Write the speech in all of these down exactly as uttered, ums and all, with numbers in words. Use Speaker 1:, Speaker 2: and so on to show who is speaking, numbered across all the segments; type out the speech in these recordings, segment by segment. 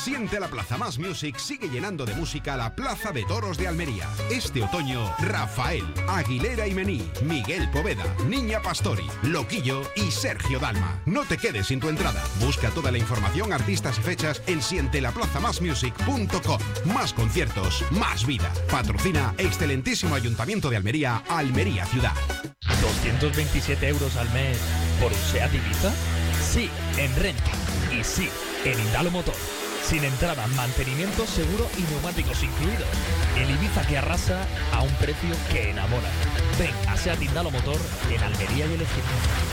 Speaker 1: Siente la Plaza Más Music sigue llenando de música la Plaza de Toros de Almería. Este otoño, Rafael, Aguilera y Mení, Miguel Poveda, Niña Pastori, Loquillo y Sergio Dalma. No te quedes sin tu entrada. Busca toda la información, artistas y fechas en siente la plaza más music punto com. Más conciertos, más vida. Patrocina excelentísimo Ayuntamiento de Almería, Almería Ciudad.
Speaker 2: ¿doscientos veintisiete euros al mes por un SEAT Ibiza? Sí, en renta. Y sí, en Indalo Motor. Sin entrada, mantenimiento, seguro y neumáticos incluidos. El Ibiza que arrasa a un precio que enamora. Ven a SEAT Indalo Motor en Almería y El Ejido.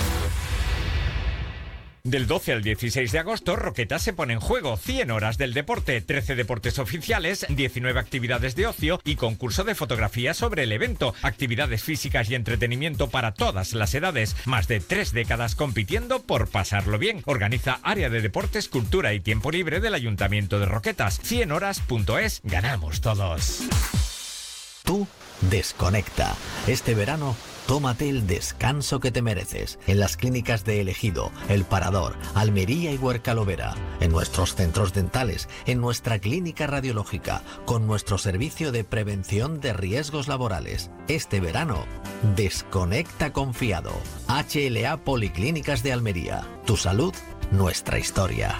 Speaker 3: Del doce al dieciséis de agosto, Roquetas se pone en juego. cien horas del deporte, trece deportes oficiales, diecinueve actividades de ocio y concurso de fotografía sobre el evento. Actividades físicas y entretenimiento para todas las edades. Más de tres décadas compitiendo por pasarlo bien. Organiza Área de Deportes, Cultura y Tiempo Libre del Ayuntamiento de Roquetas. cien horas punto es. Ganamos todos.
Speaker 4: Tú desconecta. Este verano, tómate el descanso que te mereces en las clínicas de El Ejido, El Parador, Almería y Huercalovera, en nuestros centros dentales, en nuestra clínica radiológica, con nuestro servicio de prevención de riesgos laborales. Este verano, desconecta confiado. H L A Policlínicas de Almería. Tu salud, nuestra historia.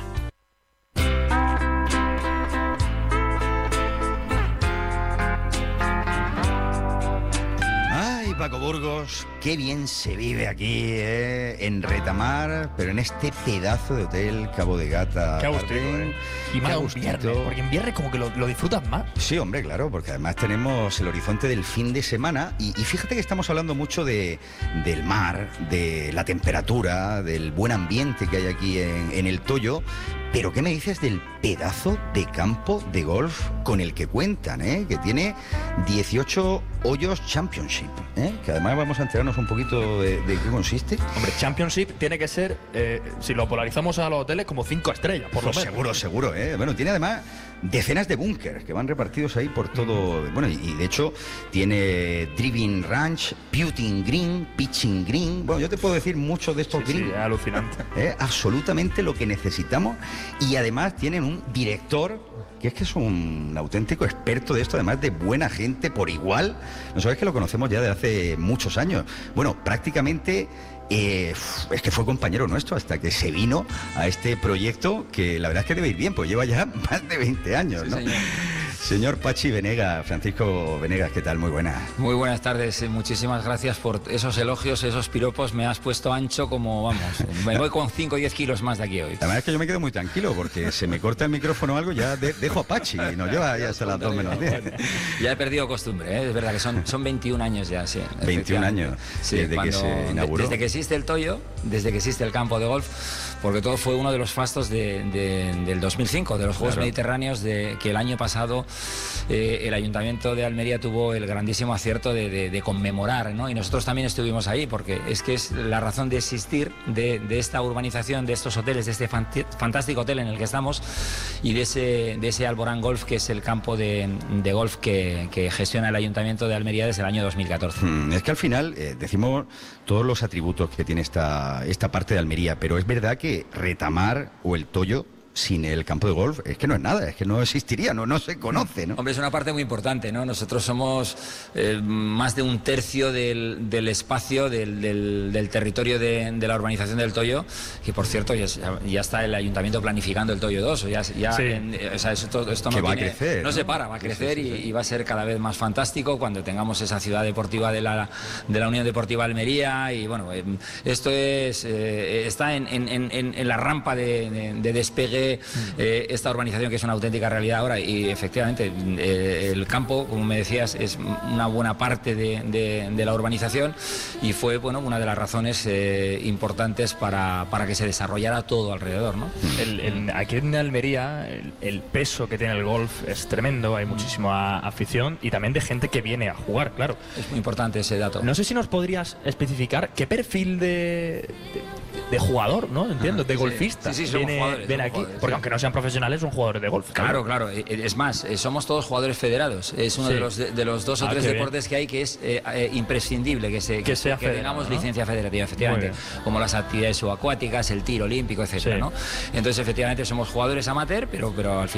Speaker 5: Paco Burgos, qué bien se vive aquí, ¿eh? En Retamar, pero en este pedazo de hotel Cabo de Gata.
Speaker 2: Qué agustito, ¿eh? Y más un viernes, porque en viernes como que lo, lo disfrutas más.
Speaker 5: Sí, hombre, claro, porque además tenemos el horizonte del fin de semana y, y fíjate que estamos hablando mucho de, del mar, de la temperatura, del buen ambiente que hay aquí en, en el Toyo. Pero ¿qué me dices del pedazo de campo de golf con el que cuentan, eh? Que tiene dieciocho hoyos Championship, ¿eh? Que además vamos a enterarnos un poquito de, de qué consiste.
Speaker 2: Hombre, Championship tiene que ser, eh, si lo polarizamos a los hoteles, como cinco estrellas, por lo
Speaker 5: pues
Speaker 2: menos.
Speaker 5: Seguro, seguro, ¿eh? Bueno, tiene además decenas de búnkers que van repartidos ahí por todo. Mm. Bueno, y, y de hecho tiene Driving Range, Putting Green, Pitching Green. Bueno, yo te puedo decir mucho de estos
Speaker 2: sí,
Speaker 5: green.
Speaker 2: Sí, es alucinante.
Speaker 5: ¿Eh? Absolutamente lo que necesitamos. Y además tienen un director que es que es un auténtico experto de esto, además de buena gente por igual. No sabes que lo conocemos ya de hace muchos años. Bueno, prácticamente eh, es que fue compañero nuestro hasta que se vino a este proyecto, que la verdad es que debe ir bien, pues lleva ya más de veinte años, ¿no? Sí, señor. Señor Pachi Venegas, Francisco Venegas, ¿qué tal? Muy buenas.
Speaker 6: Muy buenas tardes, muchísimas gracias por esos elogios, esos piropos, me has puesto ancho como, vamos, me voy con cinco o diez kilos más de aquí hoy.
Speaker 5: La verdad es que yo me quedo muy tranquilo, porque se me corta el micrófono o algo, ya de, dejo a Pachi y nos lleva ya hasta las dos menos diez.
Speaker 6: Ya he perdido costumbre, ¿eh? Es verdad que son, son veintiún años ya, sí.
Speaker 5: veintiún años, sí, desde cuando, que se inauguró.
Speaker 6: Desde que existe el Toyo, desde que existe el campo de golf, porque todo fue uno de los fastos de, de, del dos mil cinco, de los Juegos claro. Mediterráneos, de, que el año pasado eh, el Ayuntamiento de Almería tuvo el grandísimo acierto de, de, de conmemorar, ¿no? Y nosotros también estuvimos ahí, porque es que es la razón de existir de, de esta urbanización, de estos hoteles, de este fantástico hotel en el que estamos y de ese, de ese Alborán Golf, que es el campo de, de golf que, que gestiona el Ayuntamiento de Almería desde el año dos mil catorce.
Speaker 5: Hmm, es que al final eh, decimos todos los atributos que tiene esta, esta parte de Almería, pero es verdad que Retamar o el Toyo sin el campo de golf es que no es nada, es que no existiría, no, no se conoce, ¿no?
Speaker 6: Hombre, es una parte muy importante, ¿no? Nosotros somos eh, más de un tercio del, del espacio, del, del, del territorio de, de la urbanización del Toyo, que por cierto ya, ya está el Ayuntamiento planificando el Toyo dos, ya, ya
Speaker 5: sí.
Speaker 6: en, o sea, esto, esto no,
Speaker 5: que va
Speaker 6: tiene,
Speaker 5: a crecer,
Speaker 6: no,
Speaker 5: ¿no?
Speaker 6: se para, va a crecer sí, sí, sí. Y, y va a ser cada vez más fantástico cuando tengamos esa ciudad deportiva de la, de la Unión Deportiva Almería y bueno, eh, esto es eh, está en, en, en, en la rampa de, de, de despegue eh, esta urbanización, que es una auténtica realidad ahora, y efectivamente eh, el campo, como me decías, es una buena parte de, de, de la urbanización y fue bueno una de las razones eh, importantes para, para que se desarrollara todo alrededor, ¿no?
Speaker 2: El, el, aquí en Almería el, el peso que tiene el golf es tremendo, hay muchísima afición y también de gente que viene a jugar, claro.
Speaker 6: Es muy importante ese dato.
Speaker 2: No sé si nos podrías especificar qué perfil de, de, de jugador, ¿no? Entiendo, de
Speaker 6: sí,
Speaker 2: golfista.
Speaker 6: Sí, sí, somos
Speaker 2: viene,
Speaker 6: jugadores,
Speaker 2: viene
Speaker 6: somos
Speaker 2: aquí,
Speaker 6: jugadores,
Speaker 2: porque
Speaker 6: sí.
Speaker 2: aunque no sean profesionales, son jugadores de golf.
Speaker 6: Claro, claro. Es más, somos todos jugadores federados. Es uno sí. de, los, de, de los dos o ah, tres deportes bien. que hay que es eh, eh, imprescindible que, se, que,
Speaker 2: que, sea
Speaker 6: que
Speaker 2: federado,
Speaker 6: tengamos
Speaker 2: ¿no?
Speaker 6: licencia federativa, efectivamente. Como las actividades subacuáticas, el tiro olímpico, etcétera, sí. ¿no? Entonces, efectivamente, somos jugadores amateur, pero, pero al final